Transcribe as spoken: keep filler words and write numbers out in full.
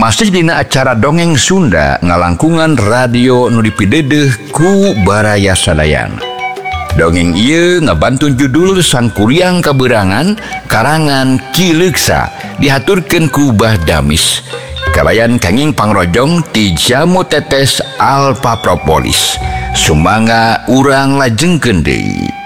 masih dina acara dongeng Sunda ngalangkungan radio nu dipideudeung ku Baraya Sadayana. Dongeng ieu ngabantun judul Sang Kuryang Kaberangan karangan Ki Leuksa dihaturkeun ku Bah Damis. Kalayan kenging pangrojong ti Jamu Tetes Alpa Propolis. Sumangga urang lajengkeun deui.